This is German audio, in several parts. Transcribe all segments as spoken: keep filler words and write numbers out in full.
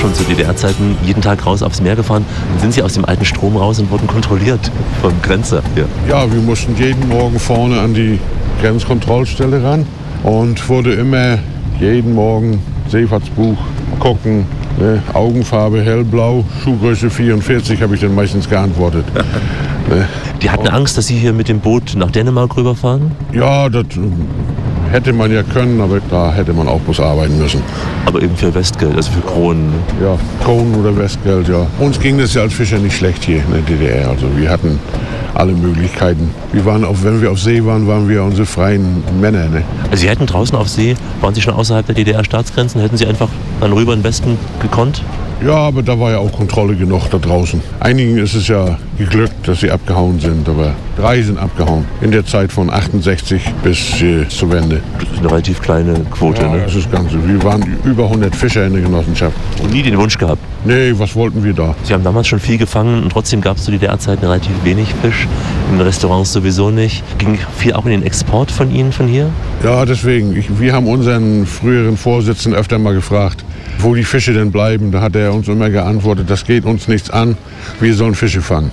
schon zu D D R-Zeiten jeden Tag raus aufs Meer gefahren. Dann sind Sie aus dem alten Strom raus und wurden kontrolliert vom Grenzer. Ja, ja, wir mussten jeden Morgen vorne an die Grenzkontrollstelle ran und wurde immer jeden Morgen Seefahrtsbuch gucken, ne? Augenfarbe hellblau, Schuhgröße vierundvierzig, habe ich dann meistens geantwortet. Ne? Die hatten Angst, dass Sie hier mit dem Boot nach Dänemark rüberfahren? Ja, das hätte man ja können, aber da hätte man auch bloß arbeiten müssen. Aber eben für Westgeld, also für Kronen. Ja, Kronen oder Westgeld, ja. Uns ging das ja als Fischer nicht schlecht hier in der D D R. Also wir hatten alle Möglichkeiten. Wir waren auch, wenn wir auf See waren, waren wir unsere freien Männer. Ne? Also Sie hätten draußen auf See, waren Sie schon außerhalb der D D R-Staatsgrenzen, hätten Sie einfach dann rüber in den Westen gekonnt? Ja, aber da war ja auch Kontrolle genug da draußen. Einigen ist es ja geglückt, dass sie abgehauen sind, aber drei sind abgehauen. In der Zeit von achtundsechzig bis äh, zur Wende. Das ist eine relativ kleine Quote, ja, ne? Das ist das Ganze. Wir waren über hundert Fischer in der Genossenschaft. Und nie den Wunsch gehabt? Nee, was wollten wir da? Sie haben damals schon viel gefangen und trotzdem gab es zu D D R-Zeiten relativ wenig Fisch. In den Restaurants sowieso nicht. Ging viel auch in den Export von Ihnen, von hier? Ja, deswegen. Ich, wir haben unseren früheren Vorsitzenden öfter mal gefragt, wo die Fische denn bleiben. Da hat er uns immer geantwortet, das geht uns nichts an, wir sollen Fische fangen.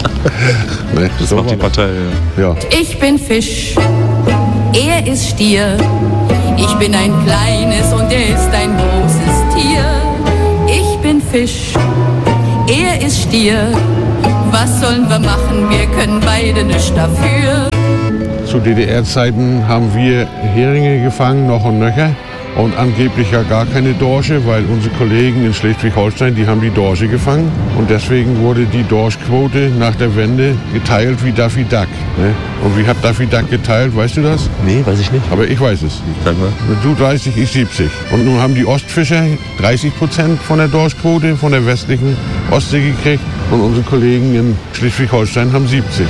Ne? Das macht die Partei, ja. ja. Ich bin Fisch, er ist Stier. Ich bin ein kleines und er ist ein großes Tier. Ich bin Fisch, er ist Stier. Was sollen wir machen, wir können beide nichts dafür. Zu D D R-Zeiten haben wir Heringe gefangen, noch und nöcher. Und angeblich ja gar keine Dorsche, weil unsere Kollegen in Schleswig-Holstein, die haben die Dorsche gefangen. Und deswegen wurde die Dorschquote nach der Wende geteilt wie Daffy Duck. Ne? Und wie hat Daffy Duck geteilt, weißt du das? Nee, weiß ich nicht. Aber ich weiß es. Sag mal. Du dreißig, ich siebzig. Und nun haben die Ostfischer dreißig Prozent von der Dorschquote von der westlichen Ostsee gekriegt. Und unsere Kollegen in Schleswig-Holstein haben siebzig.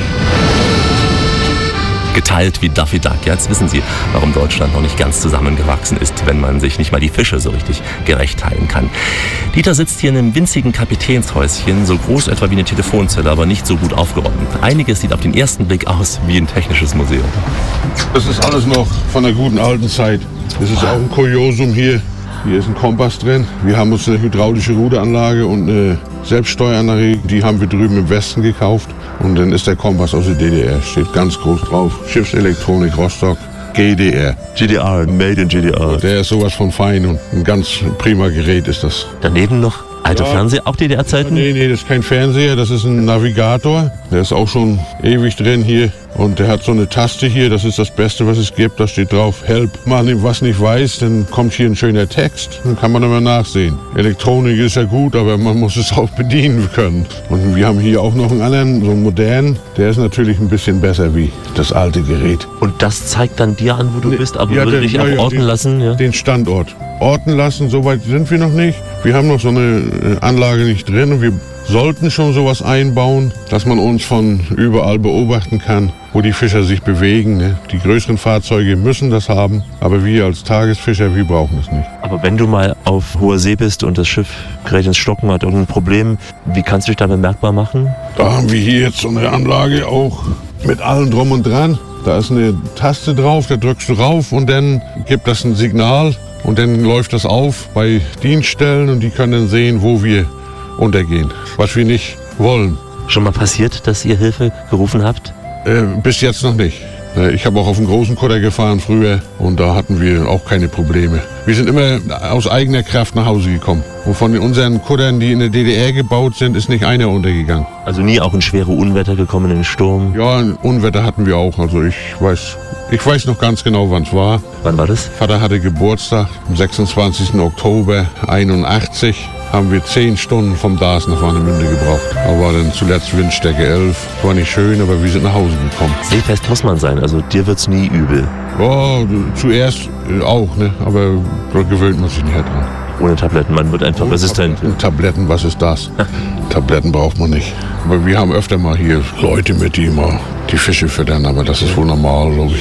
Geteilt wie Daffy Duck. Ja, jetzt wissen Sie, warum Deutschland noch nicht ganz zusammengewachsen ist, wenn man sich nicht mal die Fische so richtig gerecht teilen kann. Dieter sitzt hier in einem winzigen Kapitänshäuschen, so groß etwa wie eine Telefonzelle, aber nicht so gut aufgeräumt. Einiges sieht auf den ersten Blick aus wie ein technisches Museum. Das ist alles noch von der guten alten Zeit. Das ist auch ein Kuriosum hier. Hier ist ein Kompass drin. Wir haben uns eine hydraulische Ruderanlage und eine Selbststeueranlage, die haben wir drüben im Westen gekauft. Und dann ist der Kompass aus der D D R, steht ganz groß drauf. Schiffselektronik Rostock, G D R. G D R, made in G D R. Der ist sowas von fein und ein ganz prima Gerät ist das. Daneben noch alte ja. Fernseher, auch D D R-Zeiten? Nee, nee, das ist kein Fernseher, das ist ein Navigator. Der ist auch schon ewig drin hier. Und der hat so eine Taste hier, das ist das Beste, was es gibt. Da steht drauf, Help. Wenn man was nicht weiß, dann kommt hier ein schöner Text. Dann kann man immer nachsehen. Elektronik ist ja gut, aber man muss es auch bedienen können. Und wir haben hier auch noch einen anderen, so einen modernen. Der ist natürlich ein bisschen besser wie das alte Gerät. Und das zeigt dann dir an, wo du bist, aber ja, würde dich ja, auch ja, orten den, lassen? Ja? Den Standort. Orten lassen, so weit sind wir noch nicht. Wir haben noch so eine Anlage nicht drin und wir sollten schon sowas einbauen, dass man uns von überall beobachten kann, wo die Fischer sich bewegen. Ne? Die größeren Fahrzeuge müssen das haben, aber wir als Tagesfischer, wir brauchen es nicht. Aber wenn du mal auf hoher See bist und das Schiff gerät ins Stocken, hat irgendein Problem, wie kannst du dich da bemerkbar machen? Da haben wir hier jetzt so eine Anlage auch mit allem drum und dran. Da ist eine Taste drauf, da drückst du rauf und dann gibt das ein Signal und dann läuft das auf bei Dienststellen und die können dann sehen, wo wir untergehen, was wir nicht wollen. Schon mal passiert, dass ihr Hilfe gerufen habt? Äh, bis jetzt noch nicht. Ich habe auch auf einen großen Kutter gefahren früher und da hatten wir auch keine Probleme. Wir sind immer aus eigener Kraft nach Hause gekommen. Und von unseren Kuttern, die in der D D R gebaut sind, ist nicht einer untergegangen. Also nie auch in schwere Unwetter gekommen, in den Sturm? Ja, ein Unwetter hatten wir auch. Also ich weiß, ich weiß noch ganz genau, wann es war. Wann war das? Vater hatte Geburtstag am sechsundzwanzigsten Oktober einundachtzig. Haben wir zehn Stunden vom Dars nach Warnemünde gebraucht. Da war dann zuletzt Windstärke elf. War nicht schön, aber wir sind nach Hause gekommen. Seefest muss man sein, also dir wird's nie übel. Ja, zuerst auch, ne? Aber da gewöhnt man sich nicht dran. Ohne Tabletten, man wird einfach resistent. Tabletten, was ist das? Tabletten braucht man nicht. Aber wir haben öfter mal hier Leute mit, die immer die Fische füttern, aber das ist wohl normal, glaube ich.